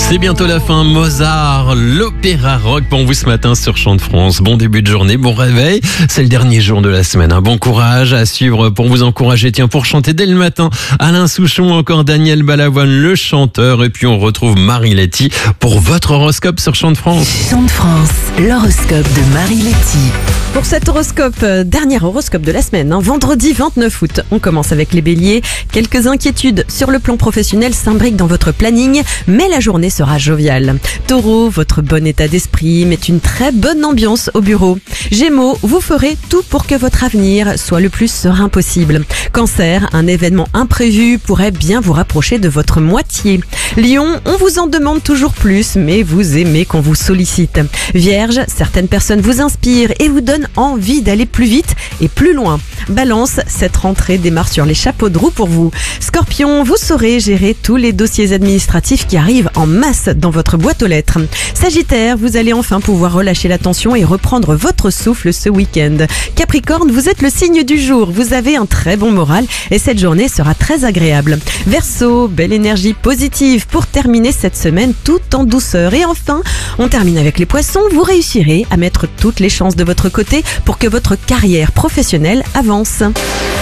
C'est bientôt la fin, Mozart, l'opéra rock pour vous ce matin sur Chant de France. Bon début de journée, bon réveil, c'est le dernier jour de la semaine. Un bon courage à suivre pour vous encourager. Tiens, pour chanter dès le matin, Alain Souchon, encore Daniel Balavoine, le chanteur. Et puis on retrouve Marie Letty pour votre horoscope sur Chant de France. Chant de France, l'horoscope de Marie Letty. Pour cet horoscope, dernier horoscope de la semaine, vendredi 29 août. On commence avec les béliers. Quelques inquiétudes sur le plan professionnel s'imbriquent dans votre planning, mais la journée sera joviale. Taureau, votre bon état d'esprit met une très bonne ambiance au bureau. Gémeaux, vous ferez tout pour que votre avenir soit le plus serein possible. Cancer, un événement imprévu pourrait bien vous rapprocher de votre moitié. Lion, on vous en demande toujours plus, mais vous aimez qu'on vous sollicite. Vierge, certaines personnes vous inspirent et vous donnent envie d'aller plus vite et plus loin. Balance, cette rentrée démarre sur les chapeaux de roue pour vous. Scorpion, vous saurez gérer tous les dossiers administratifs qui arrivent en masse dans votre boîte aux lettres. Sagittaire, vous allez enfin pouvoir relâcher la tension et reprendre votre souffle ce week-end. Capricorne, vous êtes le signe du jour, vous avez un très bon moral et cette journée sera très agréable. Verseau, belle énergie positive pour terminer cette semaine tout en douceur. Et enfin, on termine avec les poissons, vous réussirez à mettre toutes les chances de votre côté pour que votre carrière professionnelle avance.